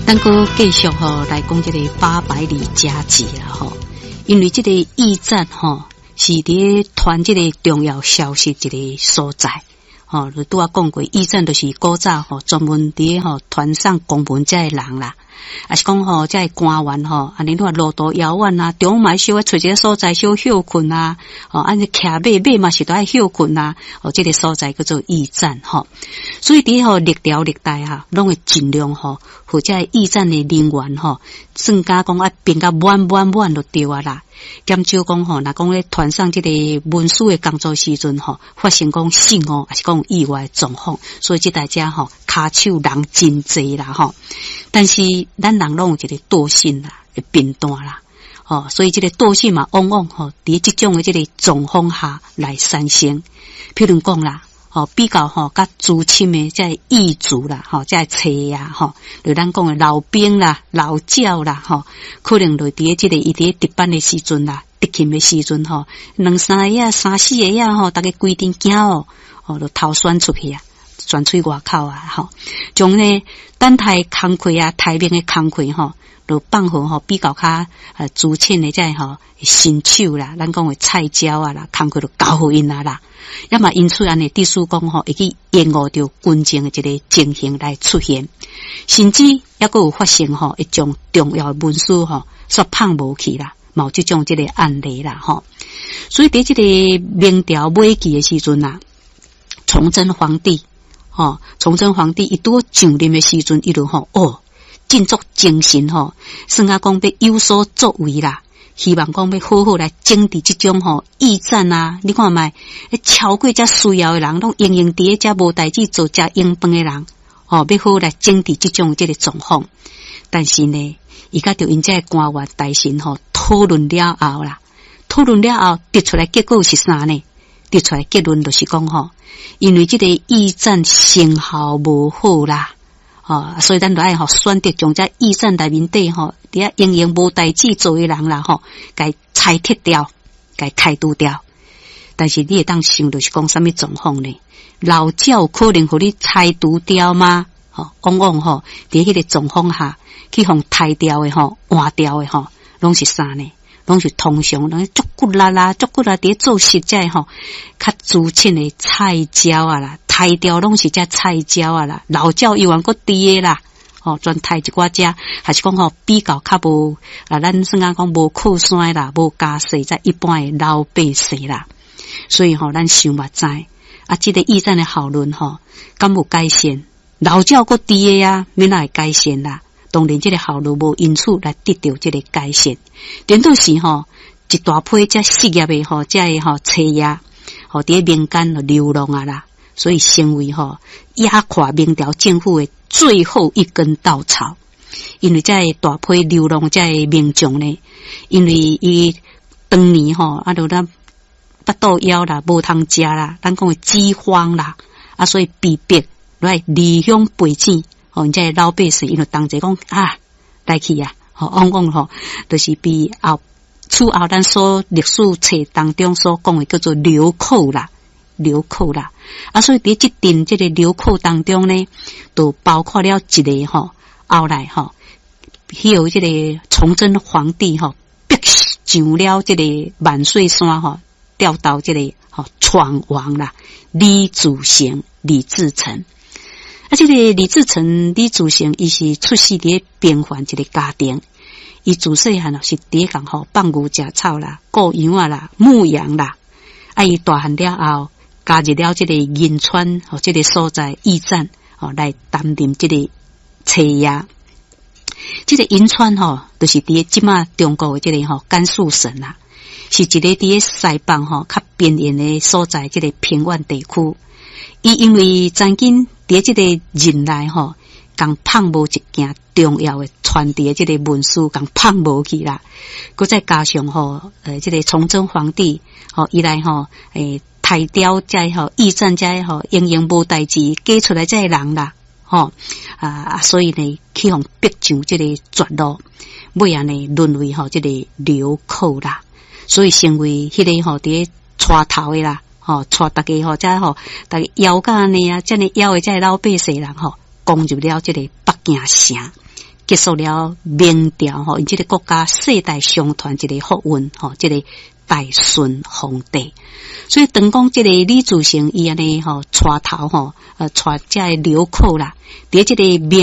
咱个继续来讲这个800里佳节啦因为这个驿站是伫传这个重要消息一个所在就拄仔讲过，驿站就是古早专门伫传送公文这的人啦，也是讲这的官员安尼话路途遥远啊，中午嘛小找一个所在小休困啊，安尼骑马嘛是都爱休困啊，这个所在叫做驿站所以伫历朝历代拢会尽量或者驿站的人员算甲讲变甲满就对啊啦。减少讲若讲咧传送这个文书的工作时阵发生讲死亡还是讲意外的状况，所以这大家骹手人真济啦但是咱人拢有一个惰性啦，会变淡啦所以这个惰性嘛往往伫这种的这个状况下来产生。譬如讲啦比较较资深的这异族啦这车啊就咱讲的老兵啦老教啦可能就伫这个伊伫值班的时阵啦值勤的时阵2、3个3、4个大家规定行就逃窜出去啊，钻出外口啊将呢等待工课啊台面的工课就放互比较较资深的这新手啦，咱讲的菜鸟啊啦，工课就交互因啦要么因此安尼，地书讲会去延误着军情的一个情形来出现，甚至还佫有发生会将重要的文书煞放无去啦，有这种这个案例啦所以伫这个明朝末期的时阵啊，崇祯皇帝伊拄上任的时阵，伊就振作精神算啊讲要有所作为啦。希望讲要好好来整治这种驿站啊，你看卖超过这需要的人，拢营营伫这无代志做这用饭的人要好来整治这种这个状况。但是呢，伊甲着因这官员大臣讨论了后啦，得出来结果是啥呢？得出来结论就是讲因为这个驿站成效无好啦。所以咱就爱选择将这驿站内面底伫遐营营无代志做的人啦该裁撤掉，该开除掉。但是你会当想就是讲什么状况呢？老教可能互你裁除掉吗？往往伫迄个状况下去互裁掉的换掉的拢是啥呢？拢是通常拢足骨啦伫做实在较资深的菜鸟啊啦，抬掉拢是只菜鸟啊啦，老教又还佫低的啦专抬一寡只，还是讲比较较无咱算啊讲无靠山啦，无家世在一般的老百姓啦，所以咱想嘛知这个驿站的效论敢有改善？老教佫低的啊，免哪会改善啦？当然这个效率无因此来得到这个改善，颠倒是一大批这失业的这个车呀伫民间流浪啊啦，所以成为压垮明朝政府的最后一根稻草。因为这大批流浪这民众呢，因为伊当年就咱腹肚枵啦，无通食啦，咱讲的饥荒啦所以被逼来离乡背井因这老百姓因就当者讲来去往往就是比此后咱所历史册当中所讲的叫做流寇啦所以伫这阵这个流寇当中呢，都包括了一个后来迄个这个崇祯皇帝逼上了这个万岁山调到这个闯王啦，李自成这个李自成伊是出世伫平凡一个家庭，伊自细汉是第一讲放牛食草啦，雇羊啊啦，牧羊啦伊大汉了后加入了这个银川这个所在驿站来担任这个车呀。这个银川就是伫即马中国的这个甘肃省啦，是一个伫西邦较边缘的所在，这个平原地区。伊因为曾经伫这个任内共放无一件重要的传递的这个文书，共放无去啦。佮再加上这个崇祯皇帝伊来抬掉这驿站这营营无代志嫁出来这人啦所以呢去互逼上这个绝路，尾啊呢沦为这个流寇啦，所以成为迄个伫带头的啦带大家大家腰甲呢这样腰的这老百姓人攻入了这个北京城， 结束了明朝吼，因这个国家世代相传一个福运吼，这个大顺皇帝。所以当讲这个李自成伊安尼吼带头吼，带这个流寇啦，伫这个明